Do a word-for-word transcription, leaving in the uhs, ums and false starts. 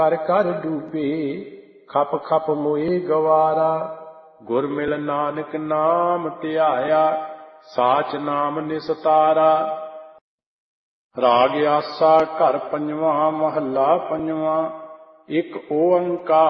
ਕਰ ਕਰ ਡੂਬੇ ਖਪ ਖਪ ਮੋਏ ਗਵਾਰਾ। ਗੁਰ ਮਿਲ ਨਾਨਕ ਨਾਮ ਧਿਆਇਆ ਸਾਚ ਨਾਮ ਨਿਸਤਾਰਾ। ਰਾਗ ਆਸਾ ਘਰ ਪੰਜਵਾਂ ਮਹੱਲਾ ਪੰਜਵਾਂ। ਇੱਕ ਓੰਕਾਰ